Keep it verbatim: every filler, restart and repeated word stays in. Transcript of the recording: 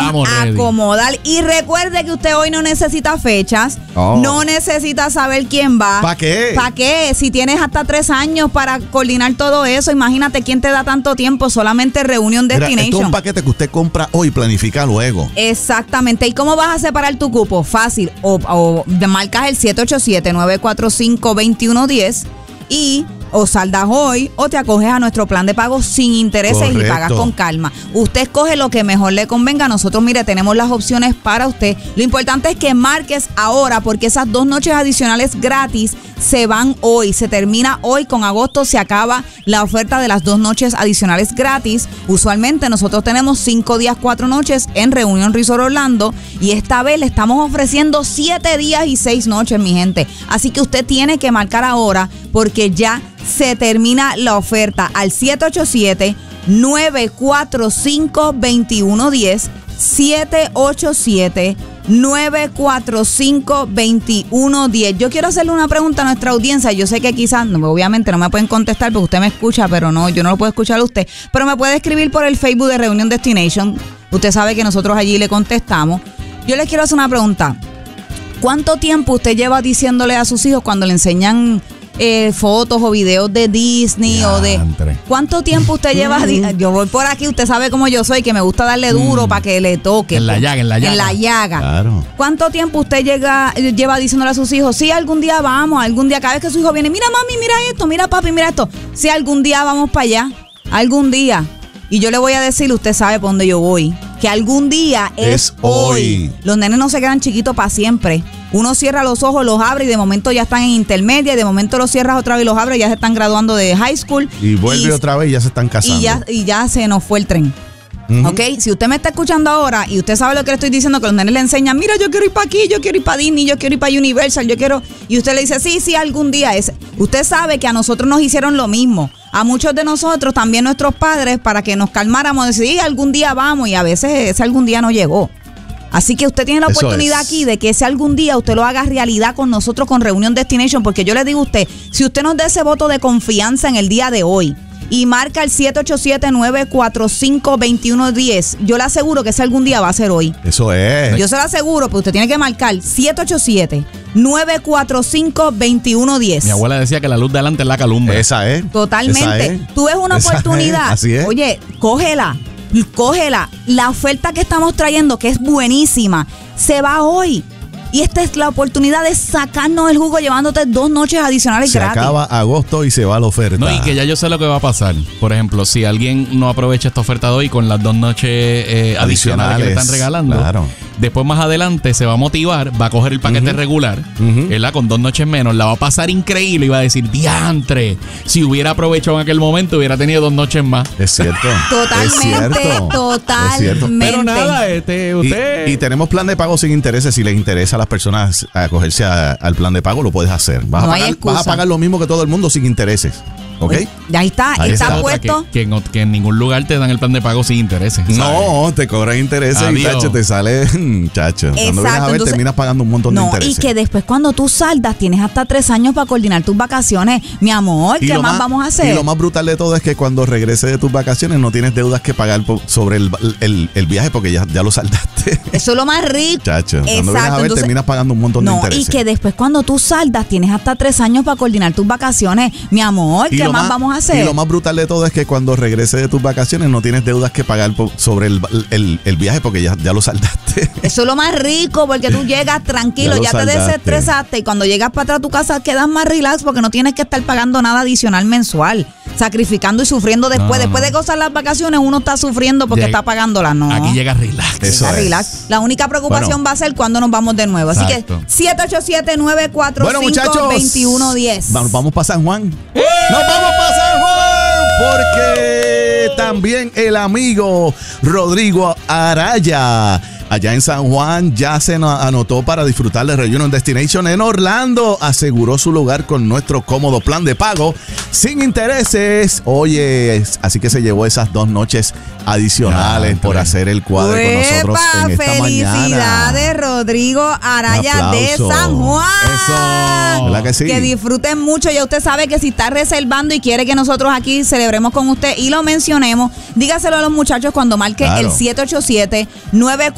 acomodar. Y recuerde que usted hoy no necesita fechas, oh. no necesita saber quién va. ¿Para qué? ¿Para qué? Si tienes hasta tres años para coordinar todo eso, imagínate quién te da tanto tiempo, solamente Reunion Destination. Mira, esto es un paquete que usted compra hoy y planifica luego. Exactamente. ¿Y cómo vas a separar tu cupo? Fácil. O, o marcas el siete ocho siete, nueve cuatro cinco, dos uno uno cero y o saldas hoy o te acoges a nuestro plan de pago sin intereses. Correcto. Y pagas con calma. Usted escoge lo que mejor le convenga. Nosotros, mire, tenemos las opciones para usted. Lo importante es que marques ahora porque esas dos noches adicionales gratis se van hoy. Se termina hoy. Con agosto se acaba la oferta de las dos noches adicionales gratis. Usualmente nosotros tenemos cinco días, cuatro noches en Reunion Resort Orlando y esta vez le estamos ofreciendo siete días y seis noches, mi gente. Así que usted tiene que marcar ahora porque ya se termina la oferta al siete ocho siete, nueve cuatro cinco, dos uno uno cero, siete ocho siete, nueve cuatro cinco, dos uno uno cero. Yo quiero hacerle una pregunta a nuestra audiencia. Yo sé que quizás, no, obviamente no me pueden contestar porque usted me escucha, pero no, yo no lo puedo escuchar a usted. Pero me puede escribir por el Facebook de Reunion Destination. Usted sabe que nosotros allí le contestamos. Yo les quiero hacer una pregunta. ¿Cuánto tiempo usted lleva diciéndole a sus hijos cuando le enseñan Eh, fotos o videos de Disney ya, o de... Entre. ¿Cuánto tiempo usted lleva? Yo voy por aquí, usted sabe cómo yo soy, que me gusta darle duro mm. para que le toque. En la llaga, en la llaga. En la llaga. Claro. ¿Cuánto tiempo usted llega, lleva diciéndole a sus hijos, sí, algún día vamos, algún día, cada vez que su hijo viene, mira mami, mira esto, mira papi, mira esto, sí, algún día vamos para allá, algún día. Y yo le voy a decir, usted sabe por dónde yo voy, que algún día es, es hoy. hoy. Los nenes no se quedan chiquitos para siempre. Uno cierra los ojos, los abre y de momento ya están en intermedia y de momento los cierras otra vez y los abres y ya se están graduando de high school. Y vuelve y, otra vez y ya se están casando. Y ya, y ya se nos fue el tren. Uh-huh. ¿Ok? Si usted me está escuchando ahora y usted sabe lo que le estoy diciendo, que los nenes le enseñan, mira, yo quiero ir para aquí, yo quiero ir para Disney, yo quiero ir para Universal, yo quiero... Y usted le dice, sí, sí, algún día es... Usted sabe que a nosotros nos hicieron lo mismo. A muchos de nosotros, también nuestros padres, para que nos calmáramos, decir, sí, algún día vamos, y a veces ese algún día no llegó. Así que usted tiene la Eso oportunidad es. aquí de que ese algún día usted lo haga realidad con nosotros, con Reunion Destination, porque yo le digo a usted, si usted nos da ese voto de confianza en el día de hoy y marca el siete ocho siete, nueve cuatro cinco, dos uno uno cero, yo le aseguro que ese algún día va a ser hoy. Eso es. Yo se lo aseguro, pero usted tiene que marcar siete ocho siete, nueve cuatro cinco, dos uno uno cero. Mi abuela decía que la luz de adelante es la calumbre. Esa es. Totalmente. Esa es. Tú ves una Esa oportunidad. Es. Así es. Oye, cógela. Cógela. La oferta que estamos trayendo, que es buenísima, se va hoy. Y esta es la oportunidad de sacarnos el jugo llevándote dos noches adicionales se gratis. Se acaba agosto y se va la oferta. No, y que ya yo sé lo que va a pasar. Por ejemplo, si alguien no aprovecha esta oferta de hoy con las dos noches eh, adicionales, adicionales que le están regalando, claro. Después más adelante se va a motivar, va a coger el paquete uh-huh. regular, uh-huh. ¿verdad? Con dos noches menos, la va a pasar increíble y va a decir, diantre, si hubiera aprovechado en aquel momento hubiera tenido dos noches más. Es cierto. Totalmente, es cierto. totalmente. Es cierto. Pero nada, este, usted... Y, y tenemos plan de pago sin intereses. Si les interesa a las personas acogerse a, al plan de pago, lo puedes hacer. Vas, no a pagar, vas a pagar lo mismo que todo el mundo sin intereses. ¿Ok? Ahí está, Ahí está, está puesto. Que, que, en, que en ningún lugar te dan el plan de pago sin intereses. ¿sabes? No, te cobran intereses Adiós. y tacho, te sale, chacho. Exacto, cuando vienes a ver, entonces, terminas pagando un montón no, de intereses. Y que después cuando tú saldas, tienes hasta tres años para coordinar tus vacaciones. Mi amor, ¿qué más, más vamos a hacer? Y lo más brutal de todo es que cuando regreses de tus vacaciones no tienes deudas que pagar por, sobre el, el, el viaje porque ya, ya lo saldaste. Eso es lo más rico. Chacho, Exacto, cuando vienes a ver, entonces, terminas pagando un montón no, de intereses. Y que después cuando tú saldas, tienes hasta tres años para coordinar tus vacaciones. Mi amor, ¿qué más, más vamos a hacer? Y lo más brutal de todo es que cuando regreses de tus vacaciones no tienes deudas que pagar por, sobre el, el, el viaje porque ya, ya lo saldaste. Eso es lo más rico porque tú llegas tranquilo, ya, ya te saldaste. desestresaste y cuando llegas para atrás a tu casa quedas más relax porque no tienes que estar pagando nada adicional mensual, sacrificando y sufriendo después. No, después no. de gozar las vacaciones uno está sufriendo porque Llega, está pagándolas. No. Aquí llega relax. Eso llega es. relax. La única preocupación bueno. va a ser cuando nos vamos de nuevo. Así Exacto. que siete ocho siete, nueve cuatro cinco, dos uno uno cero. Vamos, vamos para San Juan. ¡Eh! ¡Nos vamos para San Juan! Porque también el amigo Rodrigo Araya allá en San Juan ya se anotó para disfrutar de Reunion Destination en Orlando. Aseguró su lugar con nuestro cómodo plan de pago sin intereses. Oye, así que se llevó esas dos noches adicionales ya, por hacer el cuadro con nosotros en esta mañana. Felicidades, Rodrigo Araya de San Juan. Eso. ¿Verdad que sí? Que disfruten mucho. Ya usted sabe que si está reservando y quiere que nosotros aquí celebremos con usted y lo mencionemos, dígaselo a los muchachos cuando marque claro. el siete ocho siete, nueve